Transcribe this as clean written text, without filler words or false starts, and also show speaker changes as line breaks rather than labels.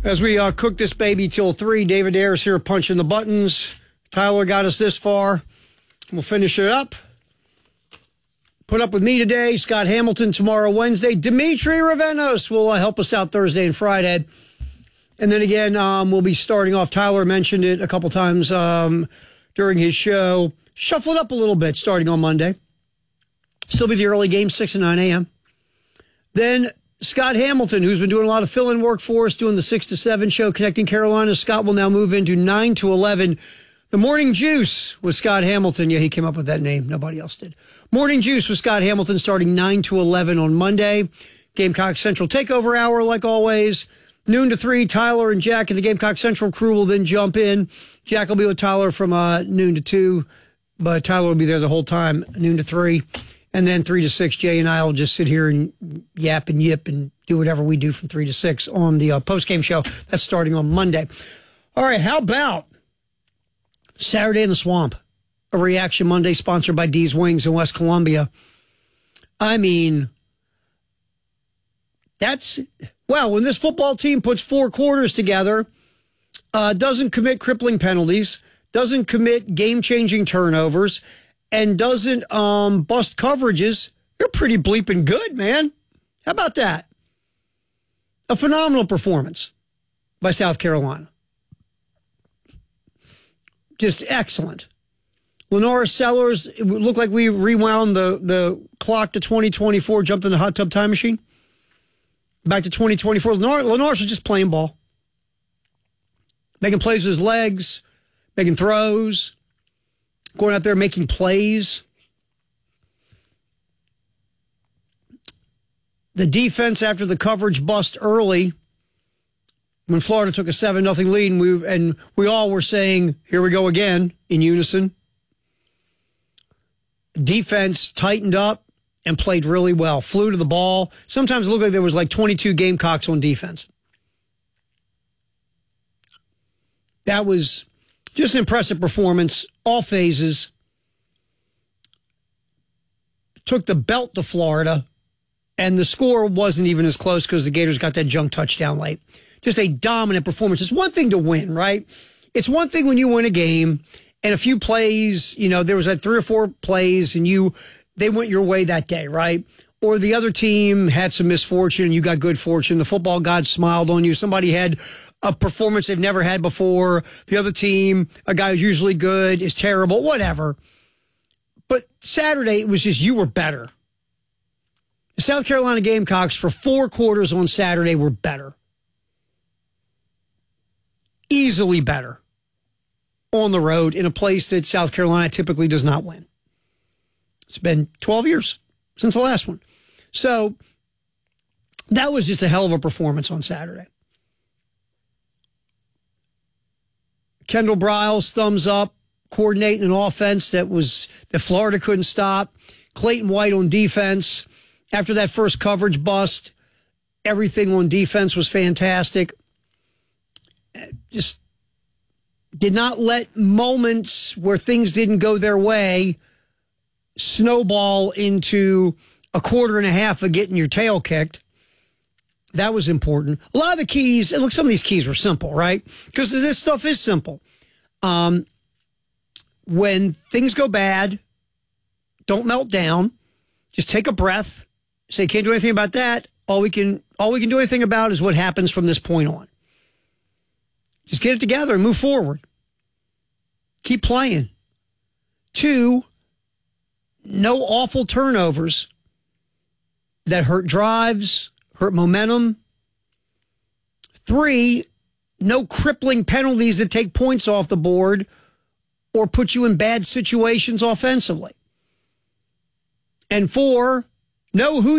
As we cook this baby till 3, David Ayers here punching the buttons. Tyler got us this far. We'll finish it up. Put up with me today. Scott Hamilton tomorrow, Wednesday. Dimitri Ravenos will help us out Thursday and Friday. And then again, we'll be starting off. Tyler mentioned it a couple times during his show. Shuffle it up a little bit starting on Monday. Still be the early game, 6 and 9 a.m. Then Scott Hamilton, who's been doing a lot of fill-in work for us, doing the 6 to 7 show, Connecting Carolina. Scott will now move into 9 to 11. The Morning Juice with Scott Hamilton. Yeah, he came up with that name. Nobody else did. Morning Juice with Scott Hamilton starting 9 to 11 on Monday. Gamecock Central Takeover Hour, like always. Noon to 3, Tyler and Jack and the Gamecock Central crew will then jump in. Jack will be with Tyler from noon to 2, but Tyler will be there the whole time, noon to 3. And then 3 to 6, Jay and I will just sit here and yap and yip and do whatever we do from 3 to 6 on the post-game show. That's starting on Monday. All right, how about Saturday in the Swamp? A Reaction Monday sponsored by D's Wings in West Columbia. I mean, when this football team puts 4 quarters together, doesn't commit crippling penalties, doesn't commit game-changing turnovers, and doesn't bust coverages, they're pretty bleeping good, man. How about that? A phenomenal performance by South Carolina. Just excellent. Lenora Sellers, it looked like we rewound the clock to 2024, jumped in the hot tub time machine. Back to 2024. Lenore's was just playing ball. Making plays with his legs, making throws, going out there making plays. The defense after the coverage bust early, when Florida took a 7-0 lead, and we all were saying, here we go again, in unison. Defense tightened up and played really well. Flew to the ball. Sometimes it looked like there was like 22 Gamecocks on defense. That was just an impressive performance, all phases. Took the belt to Florida, and the score wasn't even as close because the Gators got that junk touchdown late. Just a dominant performance. It's one thing to win, right? It's one thing when you win a game and a few plays, there was like 3 or 4 plays and they went your way that day, right? Or the other team had some misfortune and you got good fortune. The football god smiled on you. Somebody had a performance they've never had before. The other team, a guy who's usually good, is terrible, whatever. But Saturday, it was just you were better. The South Carolina Gamecocks for 4 quarters on Saturday were better. Easily better on the road in a place that South Carolina typically does not win. It's been 12 years since the last one. So that was just a hell of a performance on Saturday. Kendall Briles, thumbs up, coordinating an offense that Florida couldn't stop. Clayton White on defense. After that first coverage bust, everything on defense was fantastic. Just did not let moments where things didn't go their way snowball into a quarter and a half of getting your tail kicked. That was important. A lot of the keys, and look, some of these keys were simple, right? Because this stuff is simple. When things go bad, don't melt down. Just take a breath. Say, can't do anything about that. All we can do anything about is what happens from this point on. Just get it together and move forward. Keep playing. 2, no awful turnovers that hurt drives, hurt momentum. 3, no crippling penalties that take points off the board or put you in bad situations offensively. And 4, no who